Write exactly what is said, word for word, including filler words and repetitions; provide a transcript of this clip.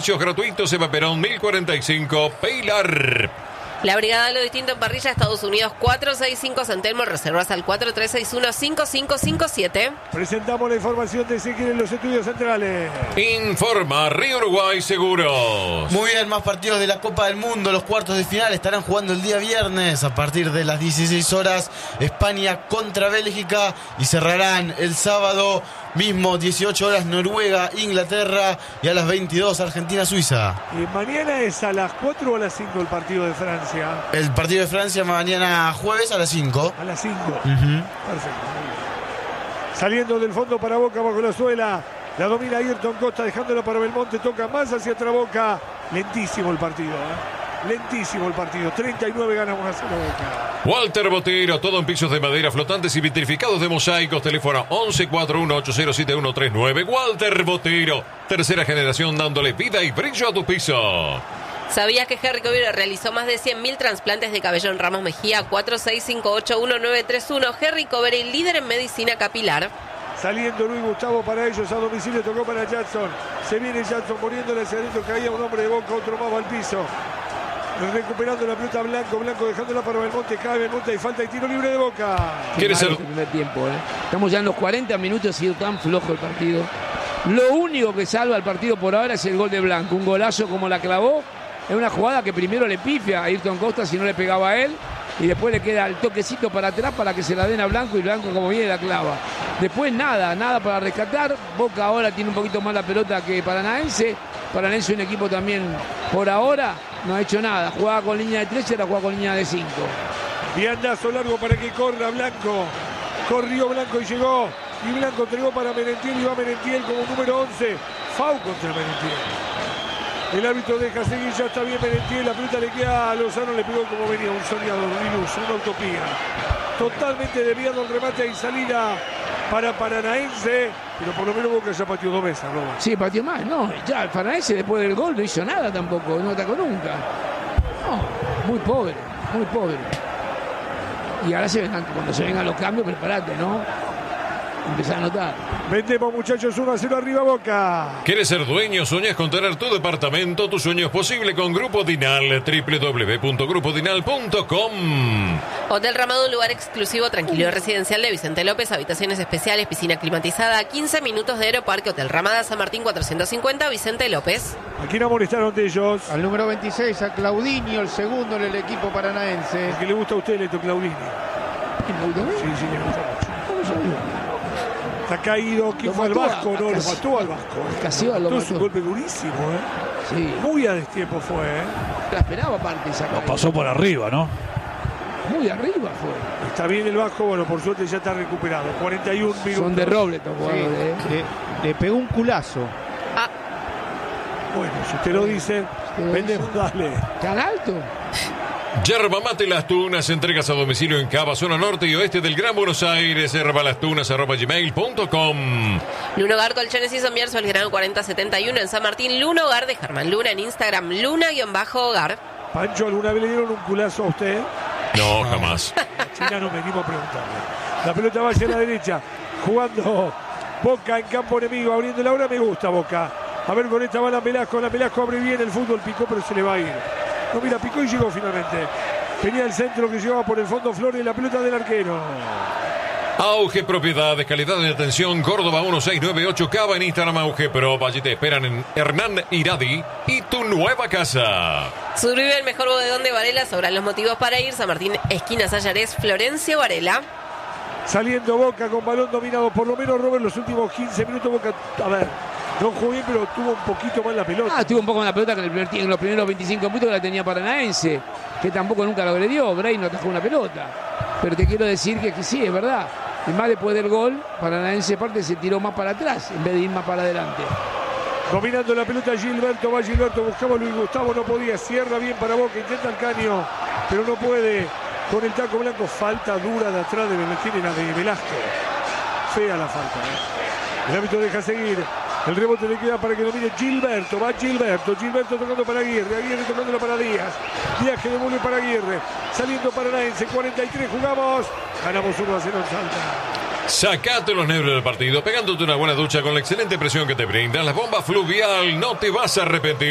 servicios gratuitos. Eva Perón, mil cuarenta y cinco, Pilar. La Brigada de lo Distinto en Parrilla, Estados Unidos, cuatro seis cinco San Telmo. Reservas al cuatro tres seis uno cinco cinco cinco siete. Presentamos la información de Ezequiel en los estudios centrales. Informa Río Uruguay Seguros. Muy bien, más partidos de la Copa del Mundo. Los cuartos de final estarán jugando el día viernes a partir de las dieciséis horas. España contra Bélgica. Y cerrarán el sábado mismo, dieciocho horas, Noruega, Inglaterra. Y a las veintidós, Argentina-Suiza. Y mañana es a las cuatro o a las cinco el partido de Francia. El partido de Francia mañana jueves a las cinco. A las cinco. Uh-huh. Perfecto. Saliendo del fondo para Boca bajo la suela. La domina Ayrton Costa, dejándola para Belmonte. Toca más hacia otra Boca. Lentísimo el partido, ¿eh? Lentísimo el partido. treinta y nueve gana uno a cero Boca. Walter Botero, todo en pisos de madera flotantes y vitrificados de mosaicos. Teléfono once cuarenta y uno ocho cero siete uno tres nueve. Walter Botero, tercera generación dándole vida y brillo a tu piso. ¿Sabías que Henry Cover realizó más de cien mil trasplantes de cabello en Ramos Mejía? cuatro seis cinco ocho uno nueve tres uno. Henry Cover, el líder en medicina capilar. Saliendo Luis Gustavo para ellos, a domicilio tocó para Jackson. Se viene Jackson poniéndole hacia adentro, caía un hombre de Boca, otro más va al piso. Recuperando la pelota Blanco, Blanco dejándola para Belmonte, cae Belmonte y falta y tiro libre de Boca. ¿Quiere ser? El primer tiempo, ¿eh? Estamos ya en los cuarenta minutos, ha sido tan flojo el partido. Lo único que salva el partido por ahora es el gol de Blanco, un golazo como la clavó. Es una jugada que primero le pifia a Ayrton Costa si no le pegaba a él, y después le queda el toquecito para atrás para que se la den a Blanco, y Blanco como viene la clava. Después nada, nada para rescatar. Boca ahora tiene un poquito más la pelota que Paranaense. Paranaense es un equipo también por ahora no ha hecho nada. Jugaba con línea de tres y ahora juega con línea de cinco. Viandazo largo para que corra Blanco. Corrió Blanco y llegó. Y Blanco entregó para Merentiel y va Merentiel como número once. Fau contra Merentiel. El árbitro deja seguir, ya está bien Merentiel, la pelota le queda a Lozano, le pegó como venía, un soñador, un iluso, una utopía. Totalmente desviado el remate y salida para Paranaense, pero por lo menos Boca ya pateó dos veces, ¿no? Sí, pateó más, no, ya el Paranaense después del gol no hizo nada tampoco, no atacó nunca. No, muy pobre, muy pobre. Y ahora se vengan, cuando se vengan los cambios, prepárate, ¿no? Empezá a anotar. Vendemos, muchachos, uno a cero arriba Boca. ¿Quieres ser dueño? ¿Sueñas con tener tu departamento? Tu sueño es posible con Grupo Dinal. doble u doble u doble u punto grupo dinal punto com. Hotel Ramado, un lugar exclusivo, tranquilo y residencial de Vicente López. Habitaciones especiales, piscina climatizada a quince minutos de Aeroparque. Hotel Ramada, San Martín cuatrocientos cincuenta, Vicente López. ¿A quién amonestaron de ellos? Al número veintiséis, a Claudinho, el segundo en el equipo paranaense. ¿El que le gusta a usted, Leto Claudinho? Sí, sí, le gusta mucho. Está caído, ¿quién fue al Vasco? No, lo mató al Vasco. Casi lo mató. Es un golpe durísimo, ¿eh? Sí. Muy a destiempo fue, ¿eh? La esperaba aparte esa Lo pasó por arriba, ¿no? Muy arriba fue. Está bien el Vasco, bueno, por suerte ya está recuperado. cuarenta y un minutos. Son de roble estos jugadores, Sí, ¿eh? le, le pegó un culazo. Ah, Bueno, si usted lo dice, vendemos, dale. ¿Tan alto? Yerba Mate Las Tunas, entregas a domicilio en Cava, zona norte y oeste del Gran Buenos Aires. Yerbalastunas arroba gmail punto com. Luna Hogar, colchones y somieres, Belgrano cuarenta setenta y uno en San Martín. Luna Hogar de Germán Luna en Instagram, Luna-Hogar. Pancho, ¿alguna vez le dieron un culazo a usted? No, jamás. China nos venimos a preguntarle. La pelota va hacia la derecha, jugando Boca en campo enemigo, abriendo la hora, me gusta Boca. A ver, con esta va la Velasco, la Velasco abre bien el fútbol, picó pero se le va a ir. No, mira, picó y llegó finalmente. Venía el centro que llevaba por el fondo Flores y la pelota del arquero. Auge Propiedades, calidad de atención, Córdoba uno seis nueve ocho, Cava en Instagram, Auge Pro. Allí te esperan en Hernán Iradi y tu nueva casa. Survive el mejor bodegón de Varela, sobran los motivos para ir. San Martín, esquina Sayarés, Florencio Varela. Saliendo Boca con balón dominado, por lo menos Robert, los últimos quince minutos Boca, a ver, no jugó bien, pero tuvo un poquito más la pelota. Ah, tuvo un poco más la pelota que en, el primer, en los primeros veinticinco minutos que la tenía Paranaense, que tampoco nunca lo agredió. Bray no atajó una pelota. Pero te quiero decir que, que sí, es verdad. Y más después del gol, Paranaense parte se tiró más para atrás en vez de ir más para adelante. Dominando la pelota Gilberto, va Gilberto, buscaba a Luis Gustavo, no podía, cierra bien para Boca, intenta el caño, pero no puede. Con el taco blanco, falta dura de atrás de Valentín, era de Velasco. Fea la falta, ¿eh? El árbitro deja seguir. El rebote le queda para que domine Gilberto. Va Gilberto. Gilberto tocando para Aguirre. Aguirre tocándola para Díaz. Díaz que devuelve para Aguirre. Saliendo Paranaense. cuarenta y tres jugamos. Ganamos uno a cero en Salta. Sacate los nervios del partido pegándote una buena ducha con la excelente presión que te brindan las bombas Fluvial. No te vas a arrepentir.